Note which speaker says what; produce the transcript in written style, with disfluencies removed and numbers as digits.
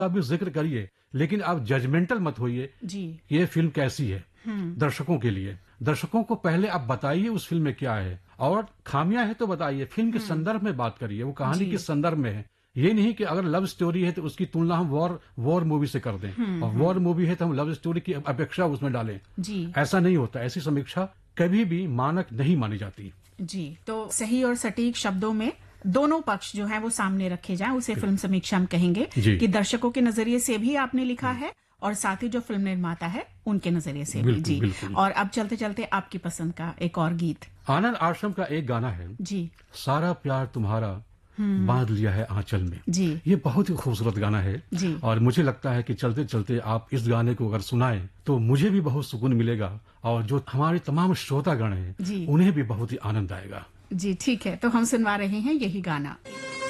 Speaker 1: आप भी जिक्र करिए, लेकिन आप जजमेंटल मत होइए
Speaker 2: जी।
Speaker 1: ये फिल्म कैसी है दर्शकों के लिए। दर्शकों को पहले आप बताइए उस फिल्म में क्या है, और खामियां है तो बताइए, फिल्म के संदर्भ में बात करिए, वो कहानी
Speaker 2: जी।
Speaker 1: किस संदर्भ में है। ये नहीं कि अगर लव स्टोरी है तो उसकी तुलना हम वॉर मूवी से कर दें, और वॉर मूवी है तो हम लव स्टोरी की अपेक्षा उसमें डालें।
Speaker 2: जी।
Speaker 1: ऐसा नहीं होता, ऐसी समीक्षा कभी भी मानक नहीं मानी जाती।
Speaker 2: जी, तो सही और सटीक शब्दों में दोनों पक्ष जो है वो सामने रखे जाएं, उसे फिल्म समीक्षा हम कहेंगे
Speaker 1: जी।
Speaker 2: कि दर्शकों के नजरिए से भी आपने लिखा है और साथ ही जो फिल्म निर्माता है उनके नजरिए से भी।
Speaker 1: बिल्कुल,
Speaker 2: जी
Speaker 1: बिल्कुल।
Speaker 2: और अब चलते चलते आपकी पसंद का एक और गीत।
Speaker 1: आनंद आश्रम का एक गाना है,
Speaker 2: जी।
Speaker 1: सारा प्यार तुम्हारा बांध लिया है आंचल में।
Speaker 2: जी।
Speaker 1: ये बहुत ही खूबसूरत गाना है,
Speaker 2: जी।
Speaker 1: और मुझे लगता है कि चलते चलते आप इस गाने को अगर सुनाएं तो मुझे भी बहुत सुकून मिलेगा, और जो हमारे तमाम श्रोतागण हैं
Speaker 2: जी।
Speaker 1: उन्हें भी बहुत ही आनंद आएगा।
Speaker 2: जी ठीक है, तो हम सुनवा रहे हैं यही गाना।